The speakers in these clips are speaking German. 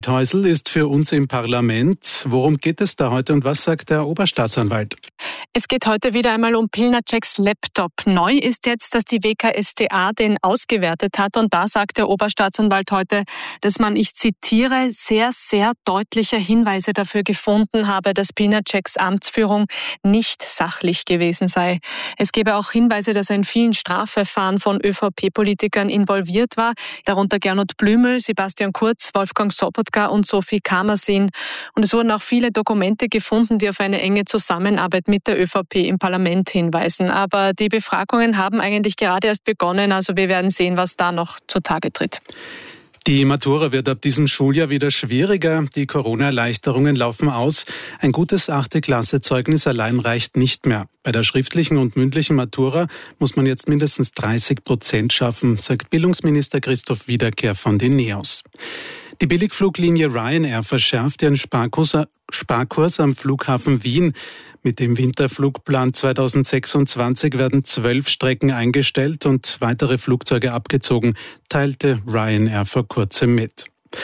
Häusl ist für uns im Parlament. Worum geht es da heute und was sagt der Oberstaatsanwalt? Es geht heute wieder einmal um Pilnaceks Laptop. Neu ist jetzt, dass die WKStA den ausgewertet hat und da sagt der Oberstaatsanwalt heute, dass man, ich zitiere, sehr, sehr deutliche Hinweise dafür gefunden habe, dass Pilnaceks Amtsführung nicht sachlich gewesen sei. Es gebe auch Hinweise, dass er in vielen Strafverfahren von ÖVP-Politikern involviert war, darunter Gernot Blümel, Sebastian Kurz, Wolfgang Sobotka und Sophie Kamersin. Und es wurden auch viele Dokumente gefunden, die auf eine enge Zusammenarbeit mit der ÖVP im Parlament hinweisen. Aber die Befragungen haben eigentlich gerade erst begonnen, also wir werden sehen, was da noch zutage tritt. Die Matura wird ab diesem Schuljahr wieder schwieriger. Die Corona-Erleichterungen laufen aus. Ein gutes 8. Klassezeugnis allein reicht nicht mehr. Bei der schriftlichen und mündlichen Matura muss man jetzt mindestens 30% schaffen, sagt Bildungsminister Christoph Wiederkehr von den NEOS. Die Billigfluglinie Ryanair verschärft ihren Sparkurs am Flughafen Wien. Mit dem Winterflugplan 2026 werden 12 Strecken eingestellt und weitere Flugzeuge abgezogen, teilte Ryanair vor kurzem mit.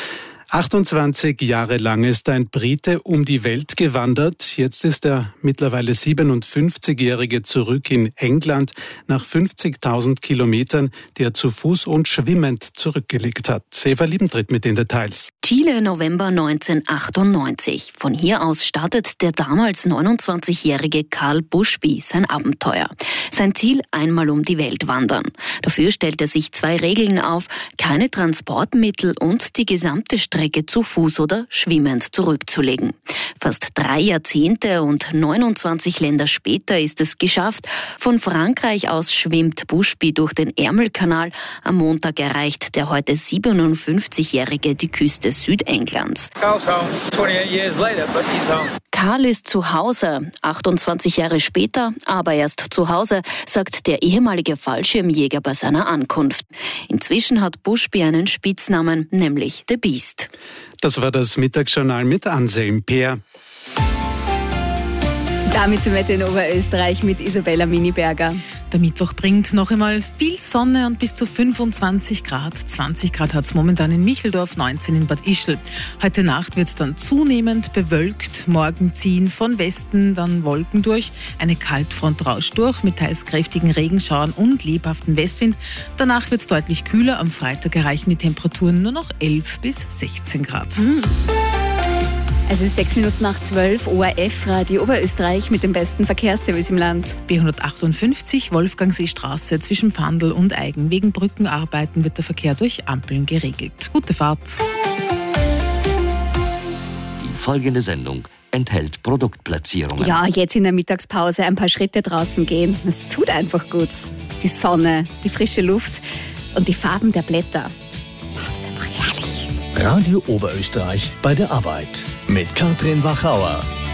28 Jahre lang ist ein Brite um die Welt gewandert. Jetzt ist der mittlerweile 57-Jährige zurück in England nach 50.000 Kilometern, die er zu Fuß und schwimmend zurückgelegt hat. Eva Liebentritt mit den Details. Chile, November 1998. Von hier aus startet der damals 29-jährige Karl Bushby sein Abenteuer. Sein Ziel, einmal um die Welt wandern. Dafür stellt er sich 2 Regeln auf: keine Transportmittel und die gesamte Strecke zu Fuß oder schwimmend zurückzulegen. Fast 3 Jahrzehnte und 29 Länder später ist es geschafft. Von Frankreich aus schwimmt Bushby durch den Ärmelkanal. Am Montag erreicht der heute 57-Jährige die Küste Südenglands. Karl ist zu Hause, 28 Jahre später, aber erst zu Hause, sagt der ehemalige Fallschirmjäger bei seiner Ankunft. Inzwischen hat Bushby einen Spitznamen, nämlich The Beast. Das war das Mittagsjournal mit Anselm Peer. Damit zum Wetter in Oberösterreich mit Isabella Miniberger. Der Mittwoch bringt noch einmal viel Sonne und bis zu 25 Grad. 20 Grad hat es momentan in Micheldorf, 19 in Bad Ischl. Heute Nacht wird es dann zunehmend bewölkt. Morgen ziehen von Westen dann Wolken durch. Eine Kaltfront rauscht durch mit teils kräftigen Regenschauern und lebhaftem Westwind. Danach wird es deutlich kühler. Am Freitag erreichen die Temperaturen nur noch 11 bis 16 Grad. Es ist 6:06, ORF Radio Oberösterreich mit dem besten Verkehrsservice im Land. B158 Wolfgangseestraße zwischen Pandl und Eigen. Wegen Brückenarbeiten wird der Verkehr durch Ampeln geregelt. Gute Fahrt. Die folgende Sendung enthält Produktplatzierungen. Ja, jetzt in der Mittagspause ein paar Schritte draußen gehen. Es tut einfach gut. Die Sonne, die frische Luft und die Farben der Blätter. Das ist einfach herrlich. Radio Oberösterreich bei der Arbeit mit Katrin Wachauer.